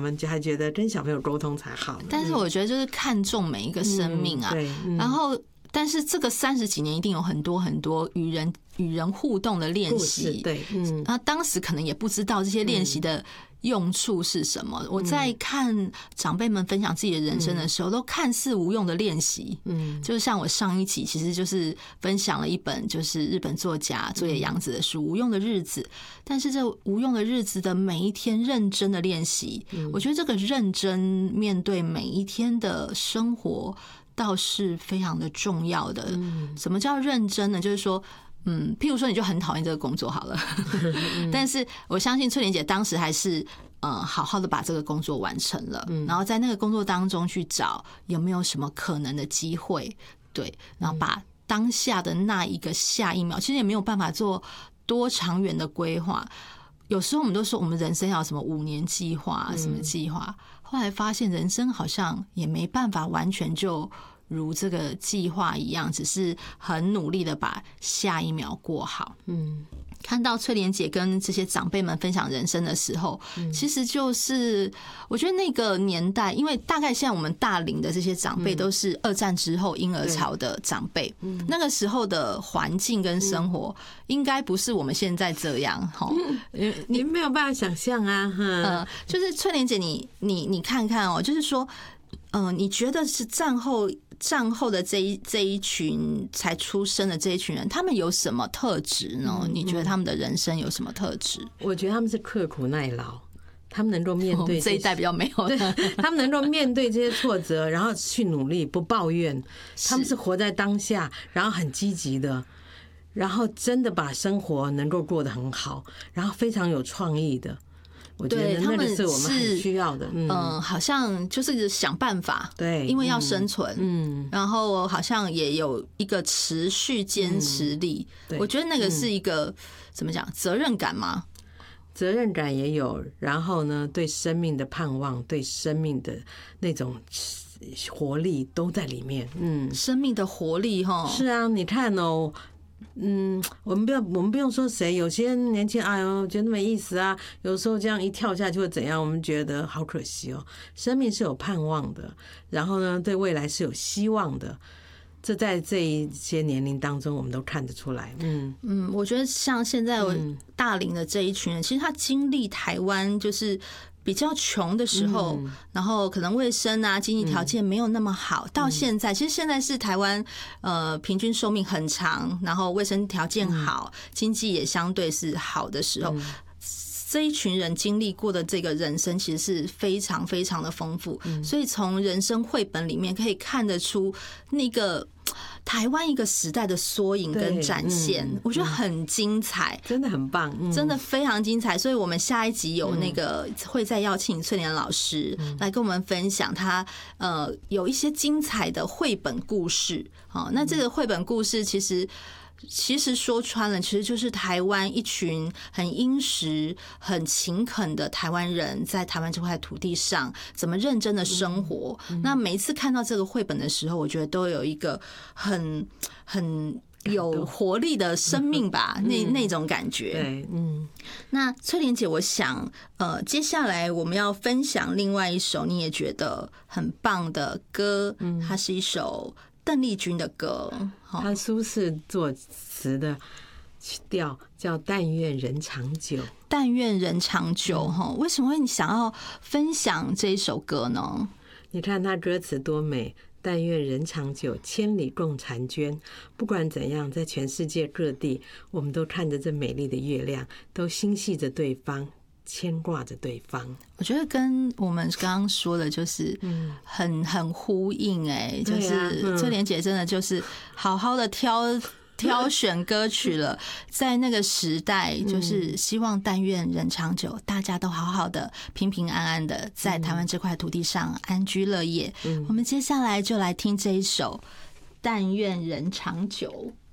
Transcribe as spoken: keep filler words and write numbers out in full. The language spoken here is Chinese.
们就还觉得跟小朋友沟通才好。 但是我觉得就是看重每一个生命啊， 嗯对嗯、 然后但是这个三十几年一定有很多很多与人与人互动的练习， 对，嗯， 然后当时可能也不知道这些练习的用处是什么。我在看长辈们分享自己的人生的时候，都看似无用的练习。嗯，就是像我上一集其实就是分享了一本就是日本作家佐野洋子的书《无用的日子》，但是这无用的日子的每一天认真的练习，我觉得这个认真面对每一天的生活倒是非常的重要的。什么叫认真呢？就是说嗯，譬如说你就很讨厌这个工作好了，但是我相信翠莲姐当时还是呃好好的把这个工作完成了，然后在那个工作当中去找有没有什么可能的机会，对，然后把当下的那一个下一秒，其实也没有办法做多长远的规划。有时候我们都说我们人生要什么五年计划什么计划，后来发现人生好像也没办法完全就如这个计划一样，只是很努力的把下一秒过好。嗯，看到翠莲姐跟这些长辈们分享人生的时候，其实就是我觉得那个年代，因为大概现在我们大龄的这些长辈都是二战之后婴儿潮的长辈，那个时候的环境跟生活应该不是我们现在这样。 你没有办法想象啊。 呃，就是翠莲姐，你你你看看哦，就是说，嗯、呃，你觉得是战后？战后的这一这一群才出生的这一群人，他们有什么特质呢？你觉得他们的人生有什么特质？ 我觉得他们是刻苦耐劳，他们能够面对 这,、 哦、这一代比较没有， 他们能够面对这些挫折，然后去努力，不抱怨。他们是活在当下，然后很积极的，然后真的把生活能够过得很好，然后非常有创意的。我觉得那个是我们很需要的， 嗯、呃，好像就是想办法， 对， 因为要生存， 嗯， 然后好像也有一个持续坚持力，嗯、我觉得那个是一个、嗯、怎么讲，责任感吗？ 责任感也有，然后呢，对生命的盼望，对生命的那种活力都在里面，嗯， 生命的活力哈， 是啊，你看哦。嗯，我们不要，我们不用说谁。有些年轻，哎呦，觉得没意思啊。有时候这样一跳下去会怎样？我们觉得好可惜哦。生命是有盼望的，然后呢，对未来是有希望的。这在这一些年龄当中，我们都看得出来。嗯嗯，我觉得像现在大龄的这一群人，其实他经历台湾就是比较穷的时候，嗯、然后可能卫生啊、经济条件没有那么好，嗯、到现在，其实现在是台湾呃平均寿命很长，然后卫生条件好，嗯、经济也相对是好的时候。嗯，这一群人经历过的这个人生其实是非常非常的丰富，嗯、所以从人生绘本里面可以看得出那个台湾一个时代的缩影跟展现，嗯、我觉得很精彩， 真的很棒，嗯、 真的非常精彩。所以我们下一集有那个会再邀请翠莲老师来跟我们分享他呃有一些精彩的绘本故事。好，那这个绘本故事其实。其实说穿了，其实就是台湾一群很殷实、很勤恳的台湾人，在台湾这块土地上怎么认真的生活。嗯嗯、那每一次看到这个绘本的时候，我觉得都有一个很很有活力的生命吧，嗯、那那种感觉。 对，嗯。 那翠莲姐，我想，呃，接下来我们要分享另外一首你也觉得很棒的歌，嗯、它是一首。邓丽君的歌， 他苏轼作词的曲调叫《但愿人长久》。 但愿人长久，哈，为什么会你想要分享这一首歌呢？ 你看他歌词多美，但愿人长久，千里共婵娟。不管怎样，在全世界各地，我们都看着这美丽的月亮，都心系着对方。牵挂着对方， 我觉得跟我们刚刚说的就是很很呼应哎、欸，就是翠莲姐真的就是好好的挑挑选歌曲了，在那个时代，就是希望但愿人长久，大家都好好的、平平安安的在台湾这块土地上安居乐业。我们接下来就来听这一首《但愿人长久》。